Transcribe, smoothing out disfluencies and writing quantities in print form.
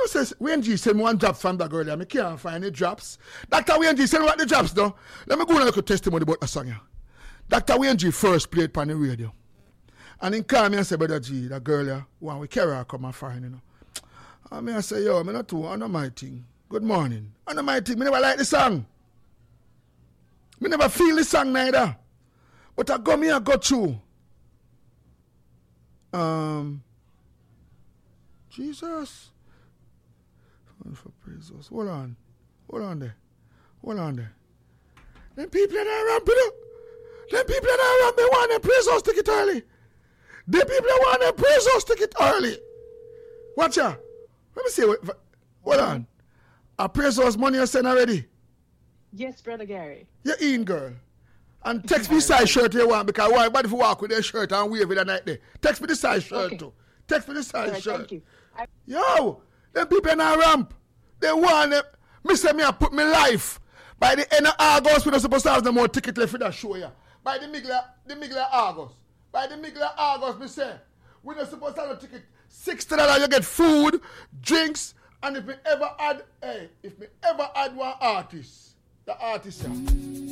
Says Wayne G send me one drops from that girl there. I can't find any drops. Dr. Wayne G send me what the drops though. Let me go and look at testimony about the song here. Dr. Wayne G first played on the radio. And in call me and say, Brother G, that girl here, one we carry her come and find, you know. And me I say, yo, I'm not too, I know my thing. Good morning. I know my thing. Me never like the song. Me never feel the song neither. But I go me and go through. Jesus. For praise us. Hold on there. Them people that are ramping up. Them people that are ramping want to praise us ticket early. Them people that want to praise us ticket early. Watch out. Let me see. Hold on. I praise us money you send already. Yes, Brother Gary. You're in, girl. And text me size shirt you want because why everybody if you walk with their shirt and wave it the night there. Text me the size shirt too. Text me the size shirt. Thank you. Yo, them people in a ramp. They want it. Me say me I put my life. By the end of August, we don't supposed to have no more ticket left for that show here. By the middle of August. By the middle of August, me say, we don't supposed to have no ticket. $60 you get food, drinks, and if me ever add one artist, the artist here.